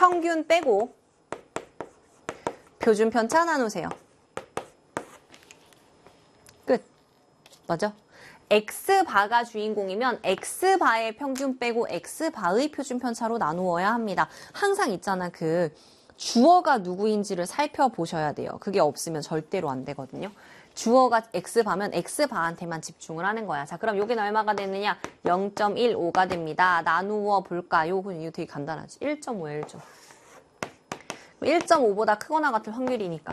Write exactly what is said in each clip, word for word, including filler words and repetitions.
평균 빼고 표준 편차 나누세요. 끝. 맞아? X바가 주인공이면 X바의 평균 빼고 X바의 표준 편차로 나누어야 합니다. 항상 있잖아. 그 주어가 누구인지를 살펴보셔야 돼요. 그게 없으면 절대로 안 되거든요. 주어가 X바면 X바한테만 집중을 하는 거야. 자, 그럼 여기는 얼마가 되느냐? 영 점 일오가 됩니다. 나누어 볼까요? 이거 되게 간단하지. 일 점 오에 일 점 오. 일 점 오보다 크거나 같을 확률이니까.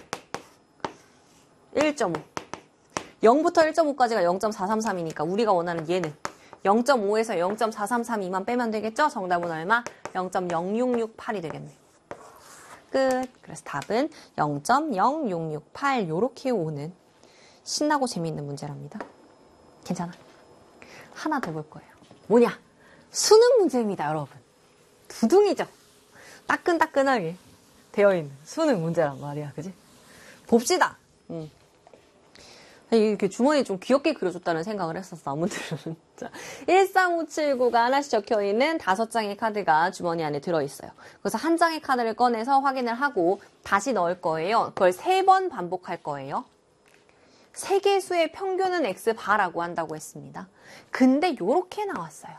일 점 오. 영부터 일 점 오까지가 영 점 사삼삼이니까 우리가 원하는 얘는 영 점 오에서 영 점 사삼삼이만 빼면 되겠죠? 정답은 얼마? 영 점 영육육팔이 되겠네. 끝. 그래서 답은 영 점 영육육팔 요렇게 오는 신나고 재미있는 문제랍니다. 괜찮아. 하나 더 볼 거예요. 뭐냐? 수능 문제입니다, 여러분. 두둥이죠? 따끈따끈하게 되어 있는 수능 문제란 말이야, 그지? 봅시다. 음. 이렇게 주머니에 좀 귀엽게 그려줬다는 생각을 했었어, 아무튼. 자, 일삼오칠구가 하나씩 적혀있는 다섯 장의 카드가 주머니 안에 들어있어요. 그래서 한 장의 카드를 꺼내서 확인을 하고 다시 넣을 거예요. 그걸 세 번 반복할 거예요. 세 개 수의 평균은 X바라고 한다고 했습니다. 근데 요렇게 나왔어요.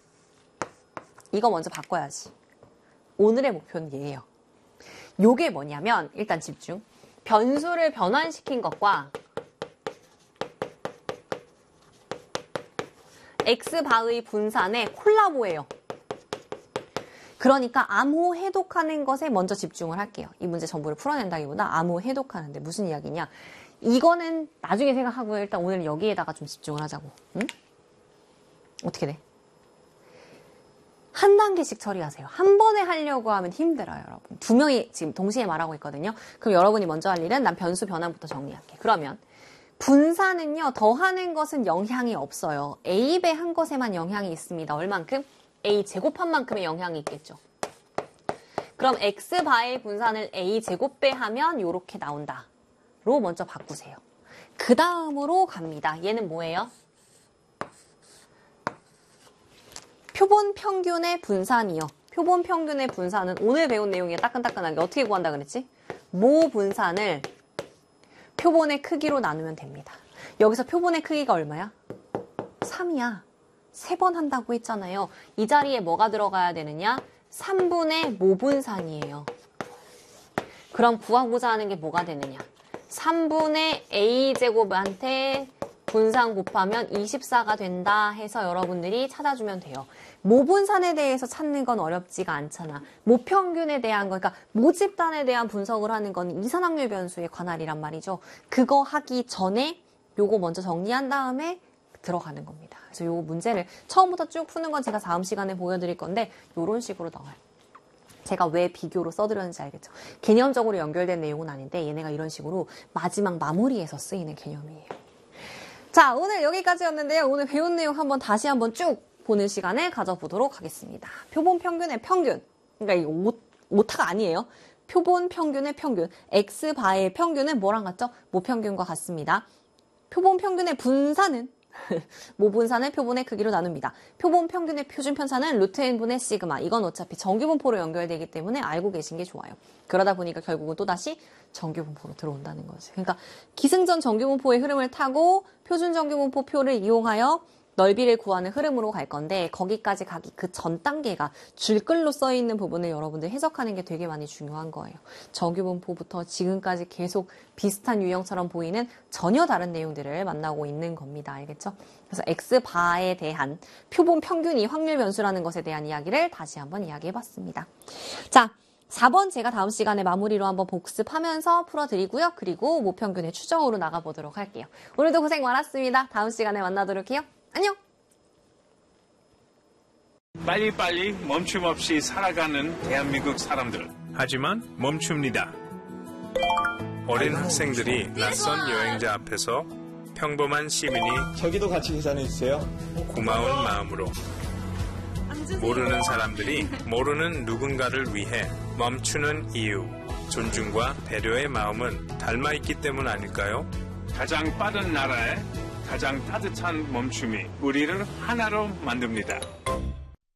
이거 먼저 바꿔야지. 오늘의 목표는 얘예요. 요게 뭐냐면, 일단 집중. 변수를 변환시킨 것과 X바의 분산의 콜라보예요. 그러니까 암호 해독하는 것에 먼저 집중을 할게요. 이 문제 전부를 풀어낸다기보다 암호 해독하는데 무슨 이야기냐. 이거는 나중에 생각하고요. 일단 오늘 여기에다가 좀 집중을 하자고. 응? 어떻게 돼? 한 단계씩 처리하세요. 한 번에 하려고 하면 힘들어요, 여러분. 두 명이 지금 동시에 말하고 있거든요. 그럼 여러분이 먼저 할 일은 난 변수 변환부터 정리할게. 그러면 분산은요, 더하는 것은 영향이 없어요. A 배 한 것에만 영향이 있습니다. 얼만큼? A 제곱한 만큼의 영향이 있겠죠. 그럼 X바의 분산을 A 제곱배 하면 이렇게 나온다. 로 먼저 바꾸세요. 그 다음으로 갑니다. 얘는 뭐예요? 표본 평균의 분산이요. 표본 평균의 분산은 오늘 배운 내용이 따끈따끈하게 어떻게 구한다 그랬지? 모 분산을 표본의 크기로 나누면 됩니다. 여기서 표본의 크기가 얼마야? 삼이야. 세 번 한다고 했잖아요. 이 자리에 뭐가 들어가야 되느냐? 삼분의 모분산이에요. 그럼 구하고자 하는 게 뭐가 되느냐? 삼분의 A제곱한테 분산 곱하면 이십사가 된다 해서 여러분들이 찾아주면 돼요. 모분산에 대해서 찾는 건 어렵지가 않잖아. 모평균에 대한 거, 그러니까 모집단에 대한 분석을 하는 건 이산확률 변수의 관할이란 말이죠. 그거 하기 전에 요거 먼저 정리한 다음에 들어가는 겁니다. 그래서 요 문제를 처음부터 쭉 푸는 건 제가 다음 시간에 보여드릴 건데 요런 식으로 나와요. 제가 왜 비교로 써드렸는지 알겠죠? 개념적으로 연결된 내용은 아닌데 얘네가 이런 식으로 마지막 마무리에서 쓰이는 개념이에요. 자, 오늘 여기까지였는데요. 오늘 배운 내용 한번 다시 한번 쭉 보는 시간을 가져보도록 하겠습니다. 표본 평균의 평균. 그러니까 이거 오, 오타가 아니에요. 표본 평균의 평균. X바의 평균은 뭐랑 같죠? 모평균과 같습니다. 표본 평균의 분산은 모분산을 표본의 크기로 나눕니다. 표본 평균의 표준 편차는 루트 n분의 시그마. 이건 어차피 정규분포로 연결되기 때문에 알고 계신 게 좋아요. 그러다 보니까 결국은 또다시 정규분포로 들어온다는 거지. 그러니까 기승전 정규분포의 흐름을 타고 표준 정규분포 표를 이용하여 넓이를 구하는 흐름으로 갈 건데 거기까지 가기 그 전 단계가 줄글로 써있는 부분을 여러분들 해석하는 게 되게 많이 중요한 거예요. 정규분포부터 지금까지 계속 비슷한 유형처럼 보이는 전혀 다른 내용들을 만나고 있는 겁니다. 알겠죠? 그래서 X바에 대한 표본 평균이 확률 변수라는 것에 대한 이야기를 다시 한번 이야기해봤습니다. 자, 사 번 제가 다음 시간에 마무리로 한번 복습하면서 풀어드리고요. 그리고 모평균의 추정으로 나가보도록 할게요. 오늘도 고생 많았습니다. 다음 시간에 만나도록 해요. 안녕! 빨리빨리 멈춤 없이 살아가는 대한민국 사람들. 하지만 멈춥니다. 어린 학생들이 낯선 여행자 앞에서 평범한 시민이 저기도 같이 계산해주세요. 고마운 마음으로 모르는 사람들이 모르는 누군가를 위해 멈추는 이유, 존중과 배려의 마음은 닮아있기 때문 아닐까요? 가장 빠른 나라에 가장 따뜻한 멈춤이 우리를 하나로 만듭니다.